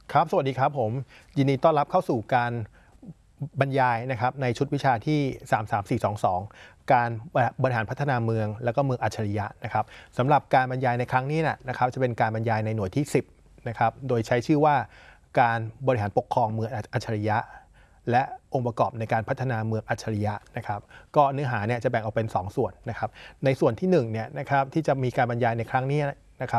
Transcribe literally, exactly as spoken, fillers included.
ครับสวัสดีครับผมยินดีต้อนรับเข้าสู่การบรรยายนะครับในชุดวิชาที่สาม สาม สี่ สอง สองการบริหารพัฒนาเมืองแล้วก็เมืองอัจฉริยะนะครับสำหรับการบรรยายในครั้งนี้นะครับจะเป็นการบรรยายในหน่วยที่สิบนะครับโดยใช้ชื่อว่าการบริหารปกครองเมืองอัจฉริยะและองค์ประกอบในการพัฒนาเมืองอัจฉริยะนะครับก็เนื้อหาเนี่ยจะแบ่งออกเป็นสองส่วนนะครับในส่วนที่หนึ่งเนี่ยนะครับที่จะมีการบรรยายในครั้งนี้